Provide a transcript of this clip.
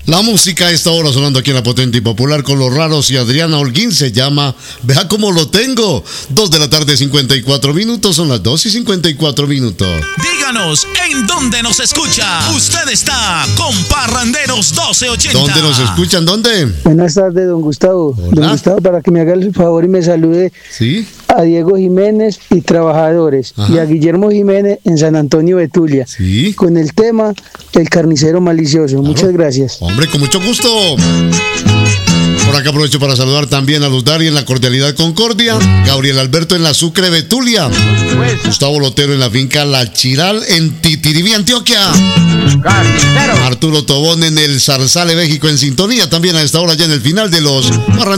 La música a esta hora sonando aquí en La Potente y Popular con Los Raros y Adriana Holguín se llama Vea Cómo Lo Tengo. 2 de la tarde, 54 minutos, son las 2:54. Díganos, ¿en dónde nos escucha? Usted está con Parranderos 1280. ¿Dónde nos escuchan? ¿Dónde? Buenas tardes, don Gustavo. Hola. Don Gustavo, para que me haga el favor y me salude ¿Sí? a Diego Jiménez y Trabajadores. Ajá. Y a Guillermo Jiménez en San Antonio Betulia. Sí. Con el tema El Carnicero Malicioso. Claro. Muchas gracias. Hombre, con mucho gusto. Por acá aprovecho para saludar también a Luz Dari en la Cordialidad Concordia, Gabriel Alberto en la Sucre Betulia, Gustavo Lotero en la finca La Chiral en Titiribí, Antioquia, Arturo Tobón en el Zarzale, México en sintonía también a esta hora ya en el final de los